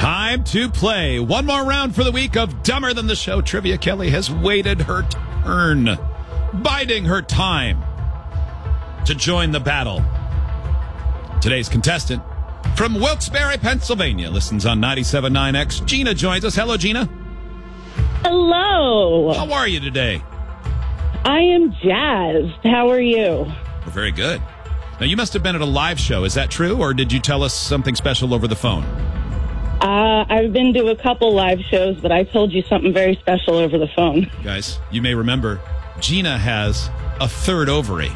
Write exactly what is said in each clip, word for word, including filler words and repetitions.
Time to play. One more round for the week of Dumber Than the Show Trivia. Kelly has waited her turn, biding her time to join the battle. Today's contestant from Wilkes-Barre, Pennsylvania, listens on ninety-seven point nine X. Gina joins us. Hello, Gina. Hello. How are you today? I am jazzed. How are you? We're very good. Now, you must have been at a live show. Is that true, or did you tell us something special over the phone? Uh, I've been to a couple live shows, but I told you something very special over the phone. Guys, you may remember, Gina has a third ovary.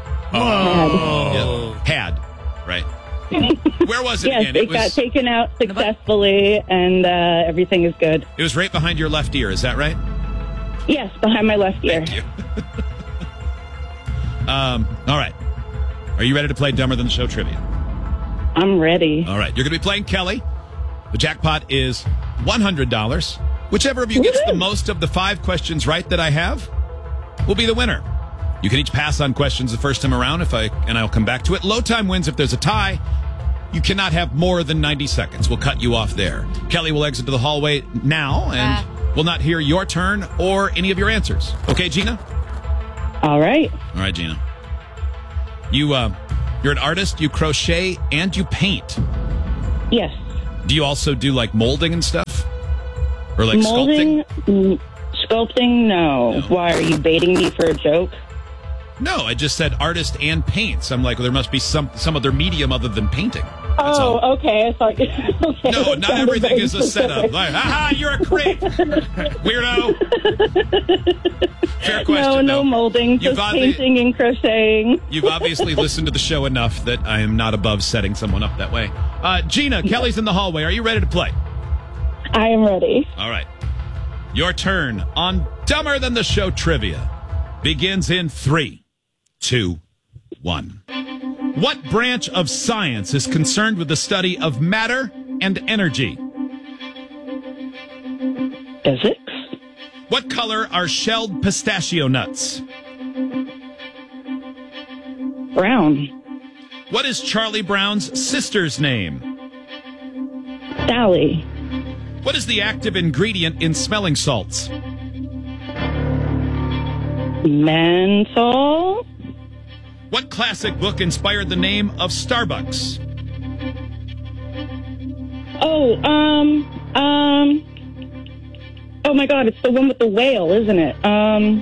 Oh. Yeah. Had, right? Where was it yes, again? it, It was, got taken out successfully, and uh, everything is good. it was right behind your left ear. Is that right? Yes, behind my left ear. Thank you. um, all right. Are you ready to play Dumber Than the Show Trivia? I'm ready. All right. You're going to be playing Kelly. The jackpot is one hundred dollars. Whichever of you gets the most of the five questions right that I have will be the winner. You can each pass on questions the first time around, if I and I'll come back to it. Low time wins if there's a tie. You cannot have more than ninety seconds. We'll cut you off there. Kelly will exit to the hallway now and uh. will not hear your turn or any of your answers. Okay, Gina? All right. All right, Gina. You, uh, you're an artist, you crochet, and you paint. Yes. Do you also do, like, molding and stuff? Or, like, Molding, sculpting? mm, sculpting, no. No. Why, are you baiting me for a joke? No, I just said artist and paints. I'm like, well, there must be some, some other medium other than painting. That's oh, all. okay. I thought. Okay, No, that not sounded everything very is a specific. setup. Like, aha, you're a creep. Weirdo. Fair question. No, no though. molding, You've just oddly- painting and crocheting. You've obviously listened to the show enough that I am not above setting someone up that way. Uh, Gina, Kelly's in the hallway. Are you ready to play? I am ready. All right. Your turn on Dumber Than the Show Trivia begins in three, two, one. What branch of science is concerned with the study of matter and energy? Physics? What color are shelled pistachio nuts? Brown. What is Charlie Brown's sister's name? Sally. What is the active ingredient in smelling salts? Menthol. What classic book inspired the name of Starbucks? Oh, um, um, oh my God, it's the one with the whale, isn't it? Um,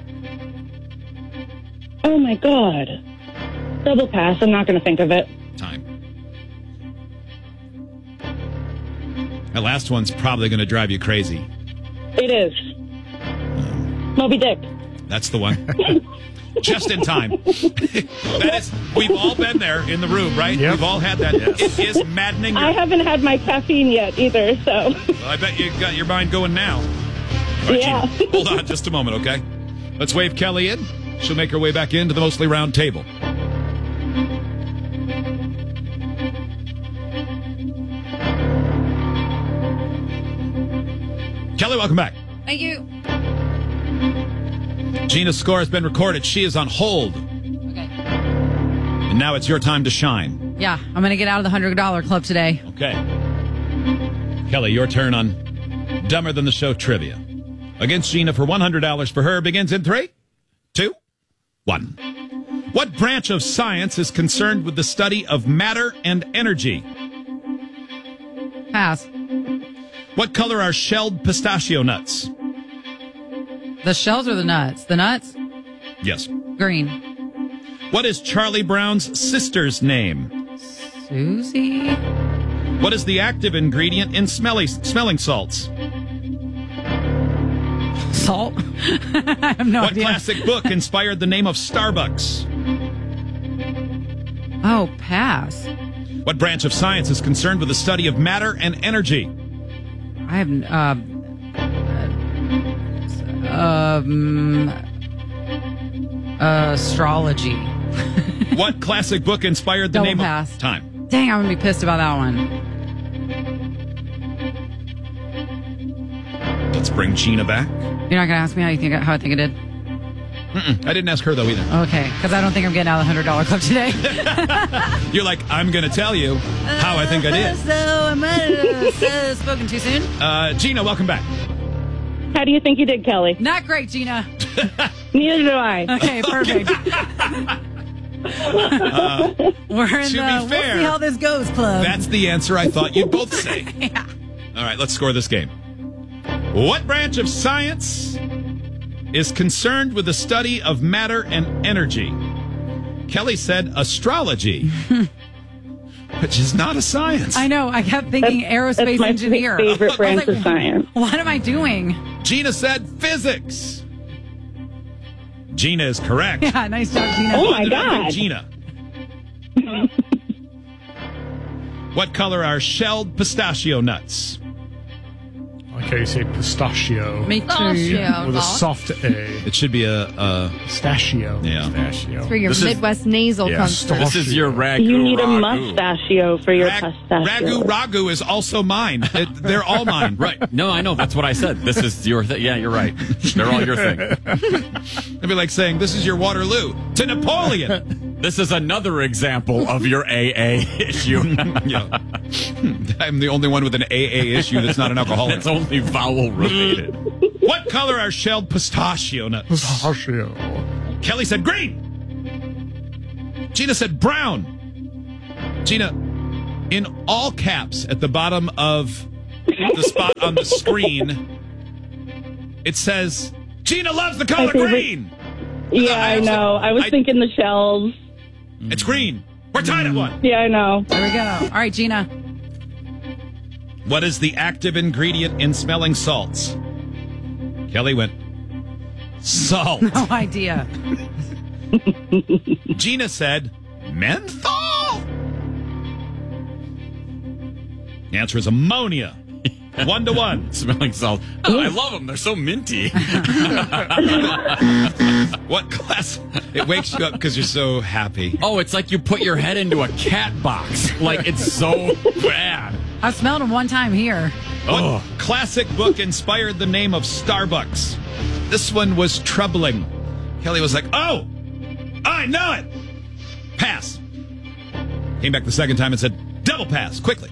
oh my God. Double pass, I'm not going to think of it. Time. That last one's probably going to drive you crazy. It is. Moby Dick. That's the one. Just in time. That is, we've all been there in the room, right? Yep. We've all had that. Yes. It is maddening. I haven't had my caffeine yet either, so. Well, I bet you got your mind going now. All right, Yeah. Gina, hold on just a moment, okay? Let's wave Kelly in. She'll make her way back into the mostly round table. Kelly, welcome back. Thank you. Gina's score has been recorded. She is on hold. Okay. And now it's your time to shine. Yeah, I'm going to get out of the one hundred dollar club today. Okay. Kelly, your turn on Dumber Than the Show Trivia. Against Gina for one hundred dollars for her begins in three, two, one. What branch of science is concerned with the study of matter and energy? Pass. What color are shelled pistachio nuts? The shells or the nuts? The nuts? Yes. Green. What is Charlie Brown's sister's name? Susie? What is the active ingredient in smelly, smelling salts? Salt? I have no What idea. classic book inspired the name of Starbucks? Oh, pass. What branch of science is concerned with the study of matter and energy? I have, uh, um, uh, astrology. What classic book inspired the Double name pass. of time? Dang, I'm going to be pissed about that one. Let's bring Gina back. You're not going to ask me how you think, how I think it did? All Mm-mm. I didn't ask her, though, either. Okay, because I don't think I'm getting out of the one hundred dollars club today. You're like, I'm going to tell you how I think I did. So I might have uh, spoken too soon. Uh, Gina, welcome back. How do you think you did, Kelly? Not great, Gina. Neither do I. Okay, perfect. Uh, We're in to the be fair, we'll see how this goes club. That's the answer I thought you'd both say. Yeah. All right, let's score this game. What branch of science is concerned with the study of matter and energy? Kelly said astrology, which is not a science. I know. I kept thinking That's- aerospace that's my engineer. favorite I was branch like, of science. What am I doing? Gina said physics. Gina is correct. Yeah, nice job, Gina. Oh, my One to nothing, God. Gina. What color are shelled pistachio nuts? Okay, you say pistachio Me too. Pistachio. with a Boss. soft A. It should be a, a Pistachio. yeah. Pistachio. Where your This is- Midwest nasal Yeah. comes from. This is your ragu. You need a ragu. mustachio for your Rag- pistachio. ragu ragu is also mine. It, they're all mine. Right. No, I know. That's what I said. This is your thing. Yeah, you're right. They're all your thing. It'd be like saying, this is your Waterloo to Napoleon. This is another example of your A A issue. Yeah. I'm the only one with an A A issue that's not an alcoholic. It's only vowel related. What color are shelled pistachio nuts? Pistachio. Kelly said green. Gina said brown. Gina, in all caps at the bottom of the spot on the screen, it says, Gina loves the color My favorite- green. Yeah, I I also- know. I was I- thinking the shells. It's green. We're tied at one. Yeah, I know. There we go. All right, Gina. What is the active ingredient in smelling salts? Kelly went, salt. No idea. Gina said, menthol. The answer is ammonia. One to one. Smelling salt. Oh, I love them. They're so minty. What class? It wakes you up because you're so happy. Oh, it's like you put your head into a cat box. Like, it's so bad. I've smelled them one time here. What classic book inspired the name of Starbucks? This one was troubling. Kelly was like, oh, I know it. Pass. Came back the second time and said, double pass, quickly.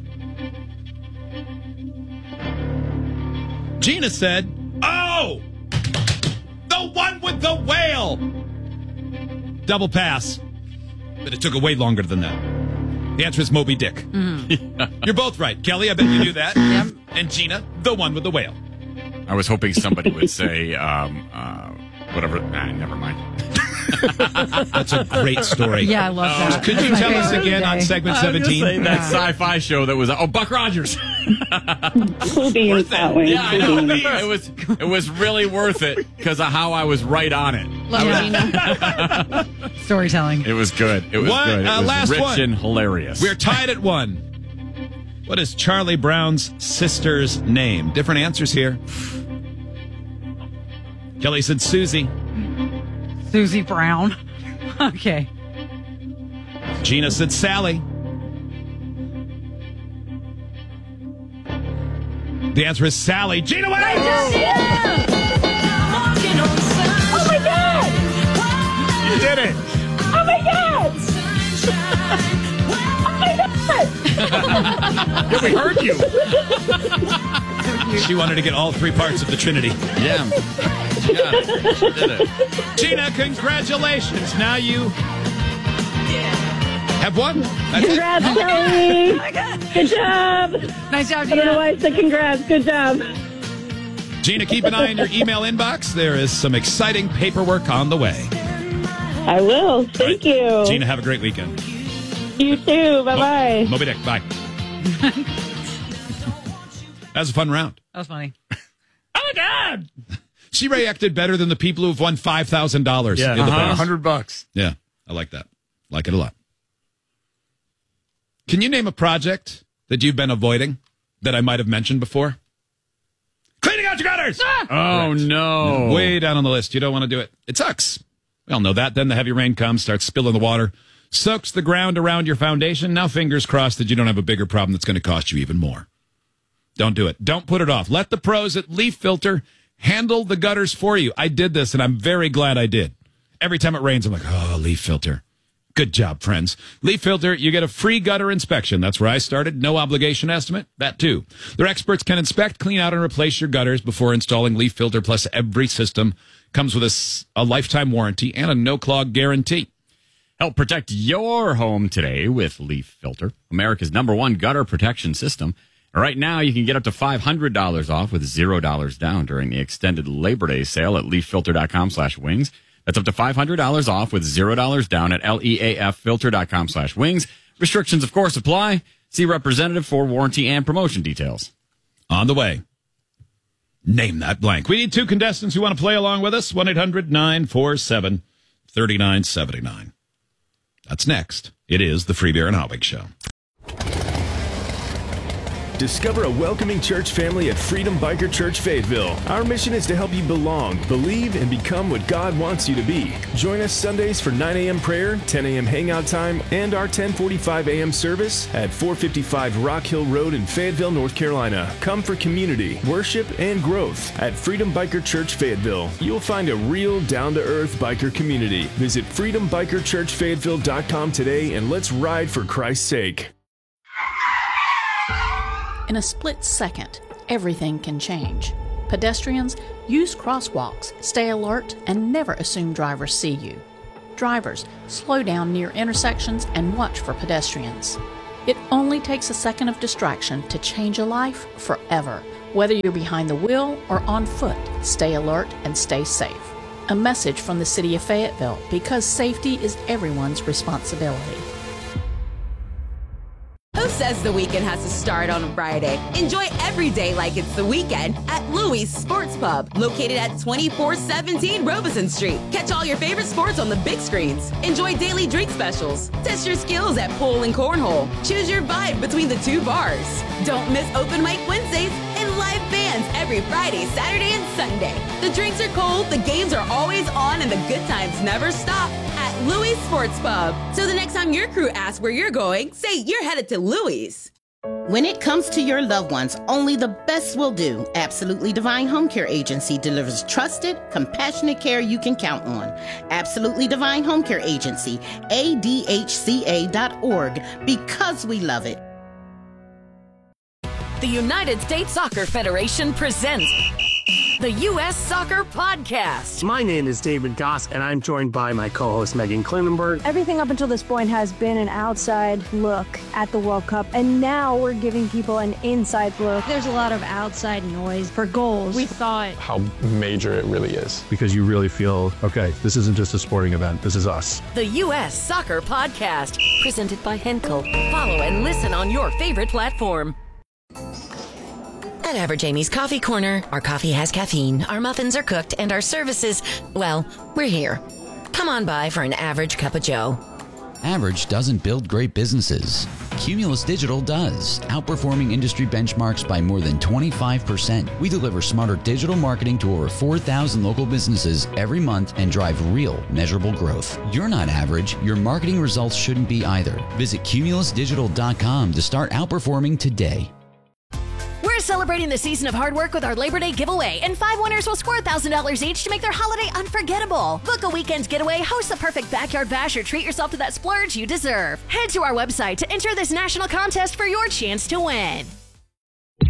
Gina said, oh, the one with the whale. Double pass. But it took way longer than that. The answer is Moby Dick. You're both right. Kelly, I bet you knew that. Yep. And Gina, the one with the whale. I was hoping somebody would say, um, uh, whatever. Nah, never mind. That's a great story. Yeah, I love that. Could you That's my tell us favorite again on today. segment I was just saying seventeen? that sci-fi show that was, oh, Buck Rogers. Cool beans that way. Yeah, I Cool know. beans. It was, it was really worth it because of how I was right on it. Love Yeah. Gina. Storytelling. It was good. It was What? good. It Uh, was last rich one. and hilarious. We're tied at one. What is Charlie Brown's sister's name? Different answers here. Kelly said Susie. Susie Brown. Okay. Gina said Sally. The answer is Sally. Gina wins! Oh my god! You did it. Oh my god! Oh my god! Yeah, we heard you. She wanted to get all three parts of the Trinity. Yeah. Yeah. Did it. Gina, congratulations. Now you have won. That's it. Congrats, Kelly! Good job! Nice job, I don't know Gina. why I said congrats. Good job. Gina, keep an eye on your email inbox. There is some exciting paperwork on the way. I will. Thank you. Gina, have a great weekend. You too. Bye bye. Moby Dick, bye. That was a fun round. That was funny. Oh, my God. She reacted better than the people who've won five thousand dollars Yeah, in the a past. hundred bucks. Yeah, I like that. Like it a lot. Can you name a project that you've been avoiding that I might have mentioned before? Cleaning out your gutters! Oh, no. Way down on the list. You don't want to do it. It sucks. We all know that. Then the heavy rain comes, starts spilling the water, soaks the ground around your foundation. Now fingers crossed that you don't have a bigger problem that's going to cost you even more. Don't do it. Don't put it off. Let the pros at Leaf Filter handle the gutters for you. I did this, and I'm very glad I did. Every time it rains, I'm like, oh, leaf filter. Good job, friends. Leaf Filter, you get a free gutter inspection. That's where I started. No obligation estimate. That too. Their experts can inspect, clean out, and replace your gutters before installing Leaf Filter. Plus, every system comes with a, a lifetime warranty and a no-clog guarantee. Help protect your home today with Leaf Filter, America's number one gutter protection system. Right now, you can get up to five hundred dollars off with zero dollars down during the extended Labor Day sale at leaffilter.com slash wings. That's up to five hundred dollars off with zero dollars down at leaffilter.com slash wings. Restrictions, of course, apply. See representative for warranty and promotion details. On the way. Name that blank. We need two contestants who want to play along with us. one eight hundred nine four seven three nine seven nine. That's next. It is the Free Beer and Hot Wings Show. Discover a welcoming church family at Freedom Biker Church Fayetteville. Our mission is to help you belong, believe, and become what God wants you to be. Join us Sundays for nine a.m. prayer, ten a.m. hangout time, and our ten forty-five a.m. service at four fifty-five Rock Hill Road in Fayetteville, North Carolina. Come for community, worship, and growth at Freedom Biker Church Fayetteville. You'll find a real down-to-earth biker community. Visit freedom biker church fayetteville dot com today and let's ride for Christ's sake. In a split second, everything can change. Pedestrians, use crosswalks, stay alert, and never assume drivers see you. Drivers, slow down near intersections and watch for pedestrians. It only takes a second of distraction to change a life forever. Whether you're behind the wheel or on foot, stay alert and stay safe. A message from the City of Fayetteville, because safety is everyone's responsibility. Who says the weekend has to start on a Friday? Enjoy every day like it's the weekend at Louis Sports Pub, located at twenty-four seventeen Robeson Street. Catch all your favorite sports on the big screens. Enjoy daily drink specials. Test your skills at pool and cornhole. Choose your vibe between the two bars. Don't miss Open Mic Wednesdays and live bands every Friday, Saturday, and Sunday. The drinks are cold, the games are always on, and the good times never stop at Louis Sports Pub. So the next time your crew asks where you're going, say you're headed to Louis. When it comes to your loved ones, only the best will do. Absolutely Divine Home Care Agency delivers trusted, compassionate care you can count on. Absolutely Divine Home Care Agency, A D H C A dot org, because we love it. The United States Soccer Federation presents the U S Soccer Podcast. My name is David Goss, and I'm joined by my co-host Megan Klinenberg. Everything up until this point has been an outside look at the World Cup, and now we're giving people an inside look. There's a lot of outside noise for goals. We thought how major it really is. Because you really feel, okay, this isn't just a sporting event, this is us. The U S Soccer Podcast, presented by Henkel. Follow and listen on your favorite platform. At Average Amy's Coffee Corner, our coffee has caffeine, our muffins are cooked, and our services, well, we're here. Come on by for an average cup of joe. Average doesn't build great businesses. Cumulus Digital does, outperforming industry benchmarks by more than twenty-five percent. We deliver smarter digital marketing to over four thousand local businesses every month and drive real, measurable growth. You're not average. Your marketing results shouldn't be either. Visit cumulus digital dot com to start outperforming today. We're celebrating the season of hard work with our Labor Day giveaway, and five winners will score one thousand dollars each to make their holiday unforgettable. Book a weekend getaway, host the perfect backyard bash, or treat yourself to that splurge you deserve. Head to our website to enter this national contest for your chance to win.